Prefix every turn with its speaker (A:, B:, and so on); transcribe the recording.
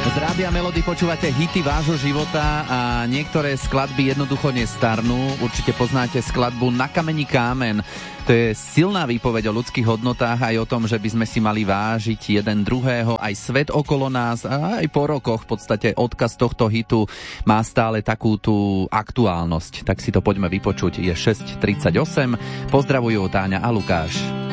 A: Z Rádia Melody počúvate hity vášho života a niektoré skladby jednoducho nestarnú. Určite poznáte skladbu Na kameni kámen. To je silná výpoveď o ľudských hodnotách, aj o tom, že by sme si mali vážiť jeden druhého. Aj svet okolo nás, a aj po rokoch v podstate odkaz tohto hitu má stále takú tú aktuálnosť. Tak si to poďme vypočuť. Je 6:38. Pozdravujú Táňa a Lukáš.